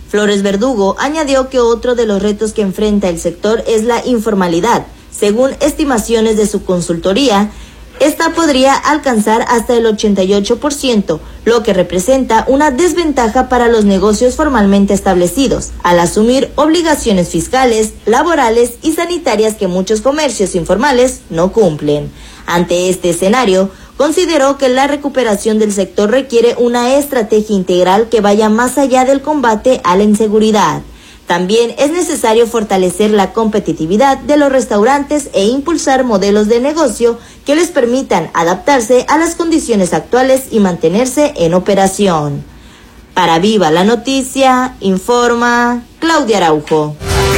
Flores Verdugo añadió que otro de los retos que enfrenta el sector es la informalidad. Según estimaciones de su consultoría, esta podría alcanzar hasta el 88%, lo que representa una desventaja para los negocios formalmente establecidos, al asumir obligaciones fiscales, laborales y sanitarias que muchos comercios informales no cumplen. Ante este escenario, consideró que la recuperación del sector requiere una estrategia integral que vaya más allá del combate a la inseguridad. También es necesario fortalecer la competitividad de los restaurantes e impulsar modelos de negocio que les permitan adaptarse a las condiciones actuales y mantenerse en operación. Para Viva la Noticia, informa Claudia Araujo.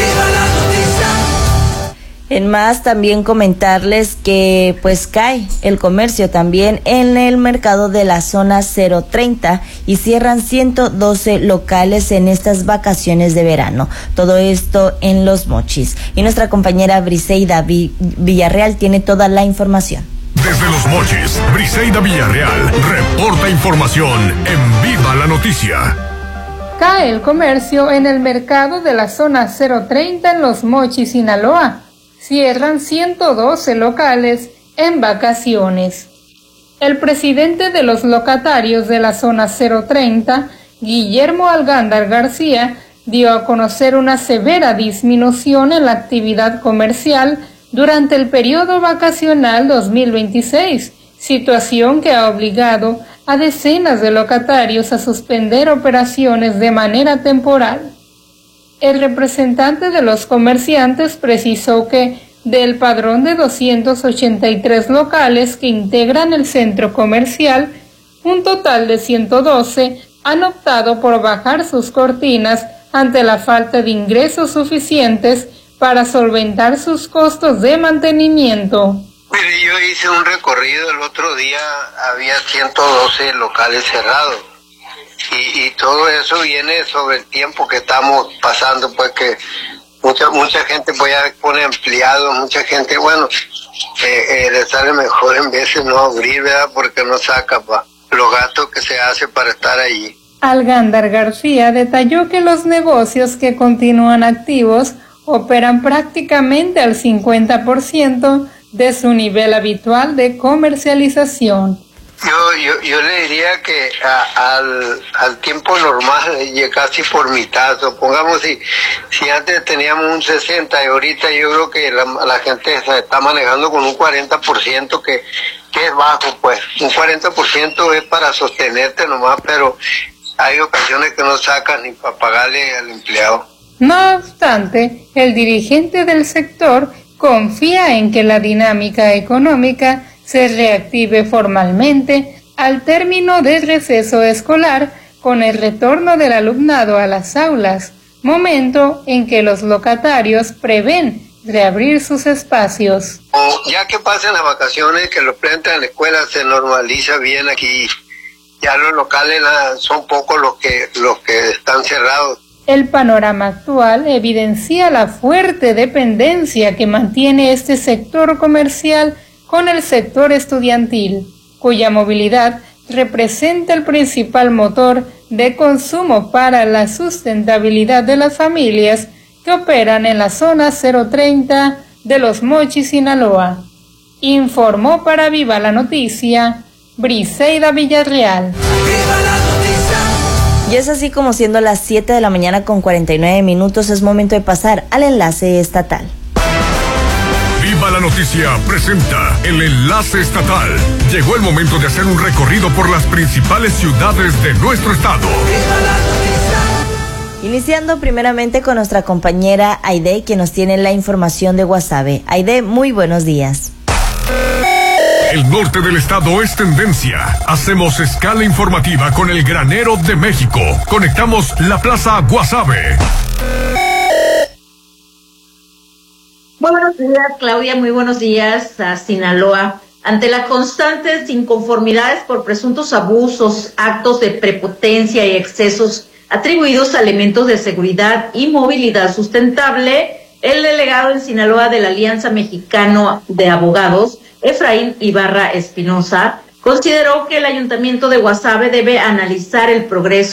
En más, también comentarles que pues cae el comercio también en el mercado de la zona 030 y cierran 112 locales en estas vacaciones de verano. Todo esto en Los Mochis. Y nuestra compañera Briseida Villarreal tiene toda la información. Desde Los Mochis, Briseida Villarreal reporta información en Viva la Noticia. Cae el comercio en el mercado de la zona 030 en Los Mochis, Sinaloa. Cierran 112 locales en vacaciones. El presidente de los locatarios de la zona 030, Guillermo Algándar García, dio a conocer una severa disminución en la actividad comercial durante el periodo vacacional 2026, situación que ha obligado a decenas de locatarios a suspender operaciones de manera temporal. El representante de los comerciantes precisó que del padrón de 283 locales que integran el centro comercial, un total de 112 han optado por bajar sus cortinas ante la falta de ingresos suficientes para solventar sus costos de mantenimiento. Mire, yo hice un recorrido el otro día, había 112 locales cerrados. Y todo eso viene sobre el tiempo que estamos pasando, pues que mucha gente pues ya pone empleados, mucha gente, le sale mejor en veces no abrir, ¿verdad? Porque no saca los gastos que se hace para estar allí. Algándar García detalló que los negocios que continúan activos operan prácticamente al 50% de su nivel habitual de comercialización. Yo le diría que al tiempo normal, casi por mitad. Supongamos si antes teníamos un 60 y ahorita yo creo que la gente se está manejando con un 40% que es bajo, pues. Un 40% es para sostenerte nomás, pero hay ocasiones que no sacas ni para pagarle al empleado. No obstante, el dirigente del sector confía en que la dinámica económica se reactive formalmente al término del receso escolar con el retorno del alumnado a las aulas, momento en que los locatarios prevén reabrir sus espacios. Ya que pasen las vacaciones, que los plantas en la escuela se normaliza bien aquí, ya los locales son pocos los que están cerrados. El panorama actual evidencia la fuerte dependencia que mantiene este sector comercial con el sector estudiantil, cuya movilidad representa el principal motor de consumo para la sustentabilidad de las familias que operan en la zona 030 de Los Mochis, Sinaloa. Informó para Viva la Noticia, Briseida Villarreal. Y es así como siendo las 7 de la mañana con 49 minutos, es momento de pasar al enlace estatal. Viva la Noticia presenta el enlace estatal. Llegó el momento de hacer un recorrido por las principales ciudades de nuestro estado. Iniciando primeramente con nuestra compañera Aide, que nos tiene la información de Guasave. Aide, muy buenos días. El norte del estado es tendencia. Hacemos escala informativa con el granero de México. Conectamos la Plaza Guasave. Muy buenos días, Claudia. Muy buenos días a Sinaloa. Ante las constantes inconformidades por presuntos abusos, actos de prepotencia y excesos atribuidos a elementos de seguridad y movilidad sustentable, el delegado en Sinaloa de la Alianza Mexicana de Abogados, Efraín Ibarra Espinosa, consideró que el Ayuntamiento de Guasave debe analizar el progreso